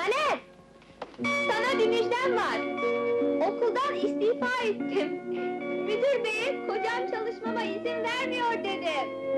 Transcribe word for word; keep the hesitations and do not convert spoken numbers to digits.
Caner! Sana bir müjdem var! Okuldan istifa ettim! Müdür bey, kocam çalışmama izin vermiyor dedi!